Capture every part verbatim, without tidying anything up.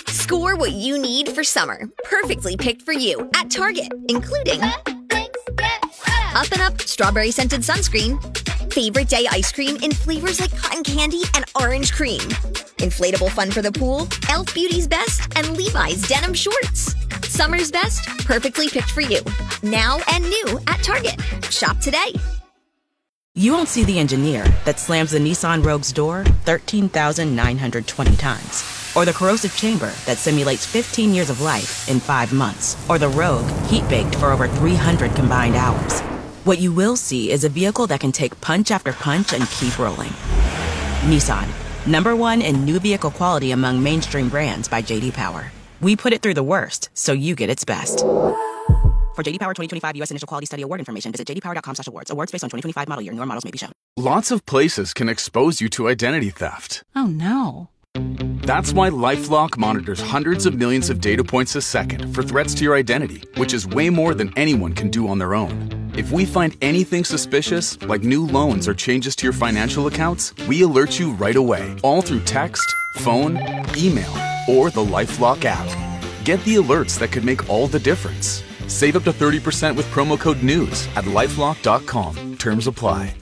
Score what you need for summer. Perfectly picked for you at Target, including Up and Up Strawberry Scented Sunscreen, Favorite Day Ice Cream in flavors like cotton candy and orange cream, Inflatable Fun for the Pool, e l f Beauty's Best, and Levi's Denim Shorts. Summer's best, perfectly picked for you. Now and new at Target. Shop today. You won't see the engineer that slams the Nissan Rogue's door thirteen thousand nine hundred twenty times. Or the corrosive chamber that simulates fifteen years of life in five months. Or the Rogue heat-baked for over three hundred combined hours. What you will see is a vehicle that can take punch after punch and keep rolling. Nissan, number one in new vehicle quality among mainstream brands by J D Power. We put it through the worst, so you get its best. For J D Power twenty twenty-five U S Initial Quality Study Award information, visit j d power dot com slash awards. Awards based on twenty twenty-five model year. Newer models may be shown. Lots of places can expose you to identity theft. Oh, no. That's why LifeLock monitors hundreds of millions of data points a second for threats to your identity, which is way more than anyone can do on their own. If we find anything suspicious, like new loans or changes to your financial accounts, we alert you right away, all through text, phone, email, or the LifeLock app. Get the alerts that could make all the difference. Save up to thirty percent with promo code NEWS at lifelock dot com. Terms apply.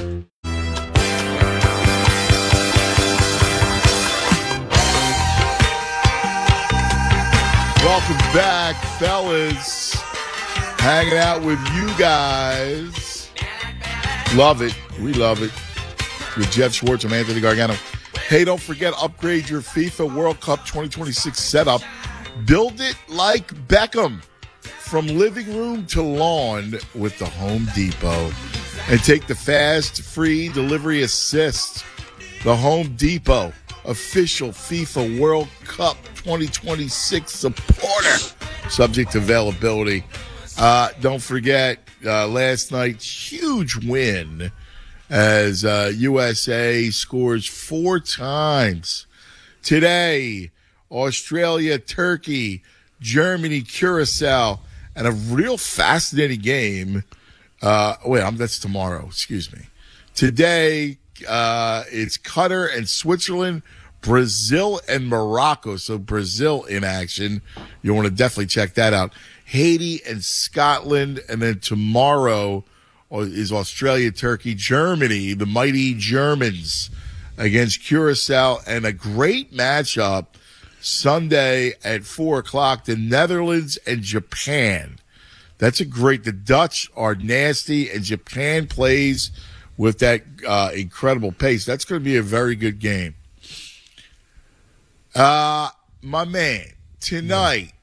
Welcome back, fellas. Hanging out with you guys. Love it. We love it. With Jeff Schwartz and Anthony Gargano. Hey, don't forget, upgrade your FIFA World Cup twenty twenty-six setup. Build it like Beckham. From living room to lawn with the Home Depot. And take the fast, free delivery assist. The Home Depot, official FIFA World Cup twenty twenty-six supporter. Subject to availability. Uh, don't forget, uh, last night's huge win as uh, U S A scores four times. Today, Australia, Turkey, Germany, Curacao, and a real fascinating game. Uh, wait, I'm, that's tomorrow. Excuse me. Today, uh, it's Qatar and Switzerland, Brazil and Morocco. So Brazil in action. You want to definitely check that out. Haiti and Scotland. And then tomorrow is Australia, Turkey, Germany, the mighty Germans against Curacao. And a great matchup Sunday at four o'clock, the Netherlands and Japan. That's a great, the Dutch are nasty, and Japan plays with that uh, incredible pace. That's going to be a very good game. Uh, my man, tonight,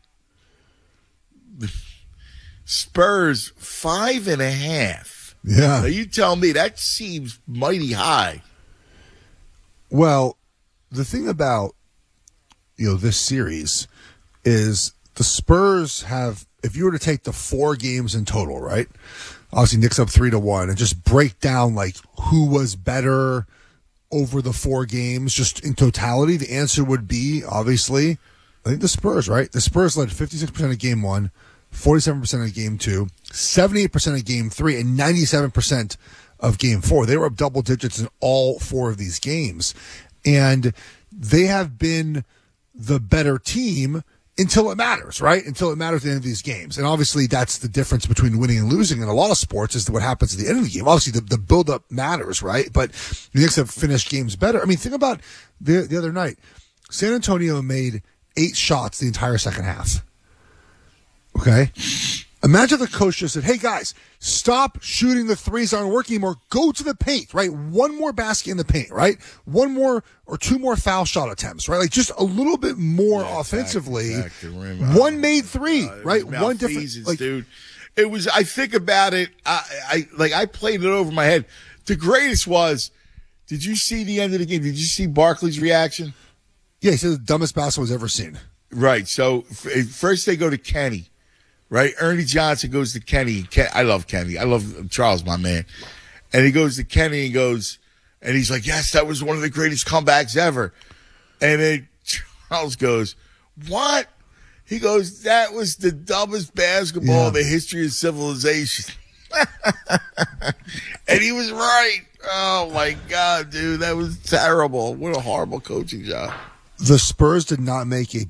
Spurs five and a half. Yeah. Now you tell me, that seems mighty high. Well, the thing about you know, this series is the Spurs have, if you were to take the four games in total, right? Obviously, Knicks up three to one, and just break down like who was better over the four games, just in totality, the answer would be obviously, I think the Spurs, right? The Spurs led fifty-six percent of game one, forty-seven percent of game two, seventy-eight percent of game three, and ninety-seven percent of game four. They were up double digits in all four of these games. And they have been the better team until it matters, right? Until it matters at the end of these games. And obviously that's the difference between winning and losing in a lot of sports is what happens at the end of the game. Obviously the, the build-up matters, right? But the Knicks have finished games better. I mean, think about the, the other night. San Antonio made eight shots the entire second half. Okay? Imagine the coach just said, hey, guys, stop shooting the threes that aren't working anymore. Go to the paint, right? One more basket in the paint, right? One more or two more foul shot attempts, right? Like just a little bit more yeah, offensively. Back, back One made three, uh, right? One different. Like, dude. It was, I think about it, I, I like I played it over my head. The greatest was, did you see the end of the game? Did you see Barkley's reaction? Yeah, he said the dumbest basketball he's ever seen. Right. So f- first they go to Kenny. Right, Ernie Johnson goes to Kenny. Ken, I love Kenny. I love Charles, my man. And he goes to Kenny and goes, and he's like, yes, that was one of the greatest comebacks ever. And then Charles goes, what? He goes, that was the dumbest basketball yeah. in the history of civilization. And he was right. Oh, my God, dude. That was terrible. What a horrible coaching job. The Spurs did not make a